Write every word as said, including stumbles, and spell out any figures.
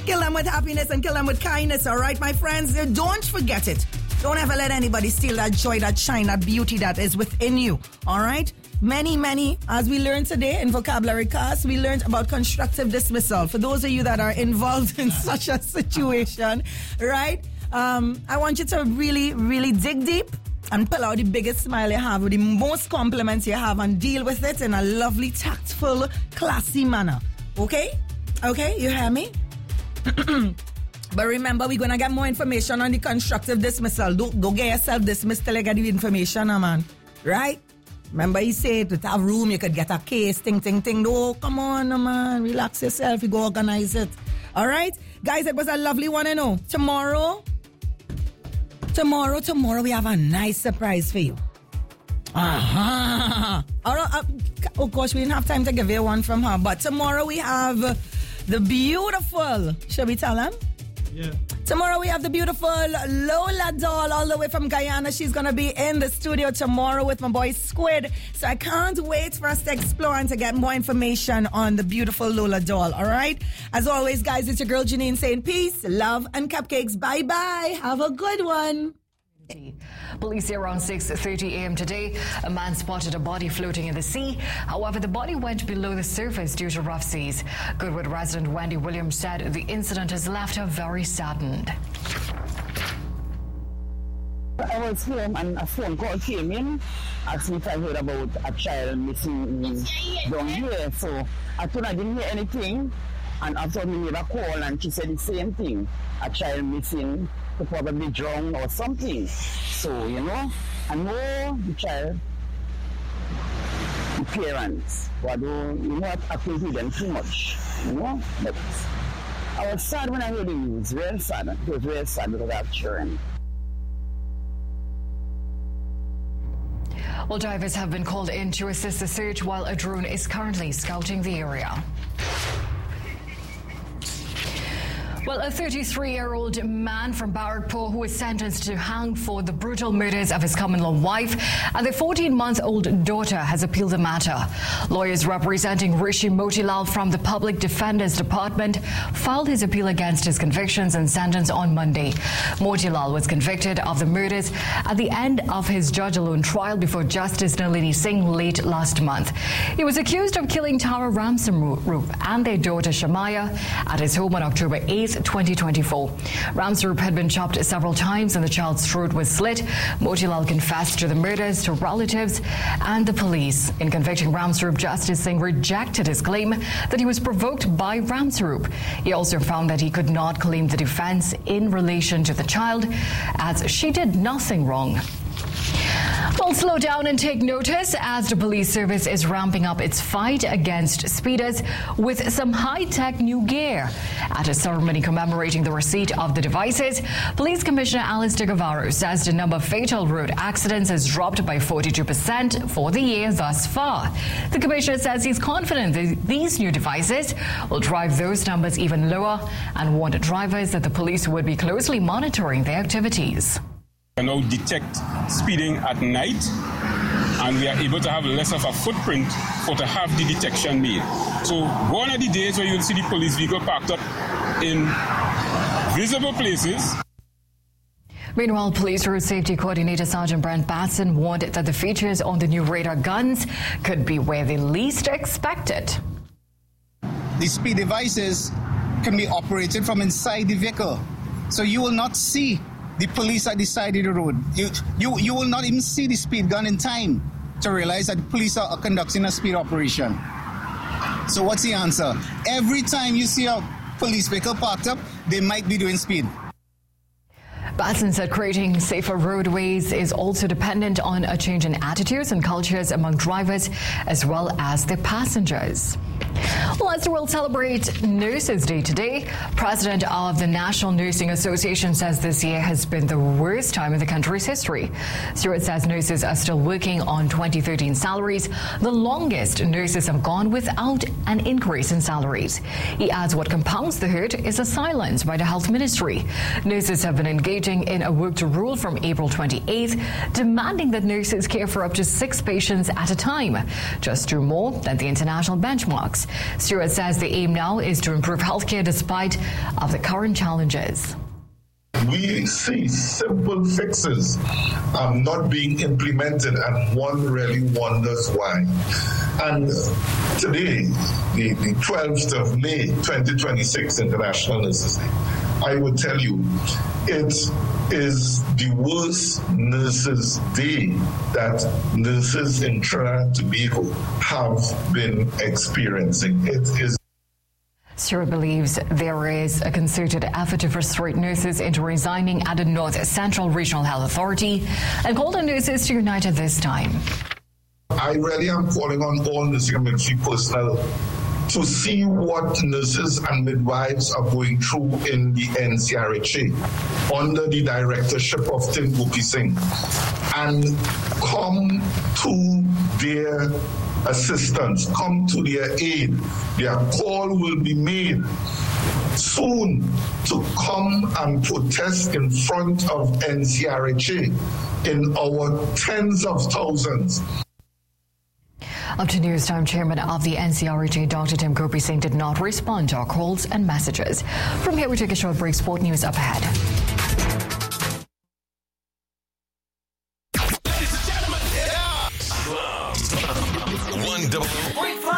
Kill them with happiness and kill them with kindness, all right, my friends? Don't forget it. Don't ever let anybody steal that joy, that shine, that beauty that is within you, all right? Many, many, as we learned today in vocabulary class, we learned about constructive dismissal. For those of you that are involved in such a situation, right? Um, I want you to really, really dig deep and pull out the biggest smile you have, with the most compliments you have, and deal with it in a lovely, tactful, classy manner. Okay? Okay, you hear me? But remember, we're going to get more information on the constructive dismissal. Don't go get yourself dismissed till you get the information, man. Right? Remember, he said to have room, you could get a case, ting, ting, ting. No, come on, man. Relax yourself. You go organize it. All right? Guys, it was a lovely one, you know. Tomorrow, tomorrow, tomorrow, we have a nice surprise for you. Uh-huh. All right, uh, oh, gosh, we didn't have time to give you one from her. But tomorrow we have the beautiful, shall we tell them? Yeah. Tomorrow we have the beautiful Lola Doll all the way from Guyana. She's going to be in the studio tomorrow with my boy Squid. So I can't wait for us to explore and to get more information on the beautiful Lola Doll. All right? As always, guys, it's your girl Janine saying peace, love, and cupcakes. Bye-bye. Have a good one. Police say around six thirty a.m. today, a man spotted a body floating in the sea. However, the body went below the surface due to rough seas. Goodwood resident Wendy Williams said the incident has left her very saddened. I was home and a phone call came in, asking if I heard about a child missing down here. So I told her I didn't hear anything, and after we made a call and she said the same thing, a child missing, probably drowned or something. So, you know, I know the child, the parents, but I don't, you know, I think with them too much, you know. But I was sad when I heard the news, very sad. It was very sad because I have children. Well, divers have been called in to assist the search while a drone is currently scouting the area. Well, a thirty-three-year-old man from Barrackpore who was sentenced to hang for the brutal murders of his common-law wife and their fourteen-month-old daughter has appealed the matter. Lawyers representing Rishi Motilal from the Public Defender's Department filed his appeal against his convictions and sentence on Monday. Motilal was convicted of the murders at the end of his judge-alone trial before Justice Nalini Singh late last month. He was accused of killing Tara Ramsaroop and their daughter Shamaya at his home on October eighth, twenty twenty-four. Ramsaroop had been chopped several times and the child's throat was slit. Motilal confessed to the murders to relatives and the police. In convicting Ramsaroop, Justice Singh rejected his claim that he was provoked by Ramsaroop. He also found that he could not claim the defense in relation to the child, as she did nothing wrong. Well, slow down and take notice as the police service is ramping up its fight against speeders with some high-tech new gear. At a ceremony commemorating the receipt of the devices, Police Commissioner Alice de Guevara says the number of fatal road accidents has dropped by forty-two percent for the year thus far. The Commissioner says he's confident that these new devices will drive those numbers even lower and warned drivers that the police would be closely monitoring their activities. We now detect speeding at night, and we are able to have less of a footprint for to have the detection made. So one of the days where you'll see the police vehicle parked up in visible places. Meanwhile, Police Road Safety Coordinator Sergeant Brent Batson warned that the features on the new radar guns could be where they least expected. The speed devices can be operated from inside the vehicle, so you will not see the police at the side of the road. You, you, you will not even see the speed gun in time to realize that the police are conducting a speed operation. So what's the answer? Every time you see a police vehicle parked up, they might be doing speed. Batson said creating safer roadways is also dependent on a change in attitudes and cultures among drivers as well as their passengers. Well, as the world celebrates Nurses Day today, President of the National Nursing Association says this year has been the worst time in the country's history. Stewart says nurses are still working on twenty thirteen salaries, the longest nurses have gone without an increase in salaries. He adds what compounds the hurt is a silence by the Health Ministry. Nurses have been engaging in a work to rule from April twenty-eighth, demanding that nurses care for up to six patients at a time, just two more than the international benchmarks. nurse. Stewart says the aim now is to improve healthcare despite of the current challenges. We see simple fixes um, not being implemented, and one really wonders why. And today, the, the twelfth of May, twenty twenty-six, International Nurses Day, I would tell you, it is the worst Nurses Day that nurses in Trinidad and Tobago have been experiencing. It is Stewart believes there is a concerted effort to frustrate nurses into resigning at the North Central Regional Health Authority and called on nurses to unite at this time. I really am calling on all nursing and midwifery personnel to see what nurses and midwives are going through in the N C R H A under the directorship of Tim Gopi Singh, and come to their assistance, come to their aid. Their call will be made soon to come and protest in front of N C R H A in our tens of thousands. Up to News Time, Chairman of the N C R H A, Doctor Tim Gopi Singh, did not respond to our calls and messages. From here, we take a short break. Sport news up ahead. One double.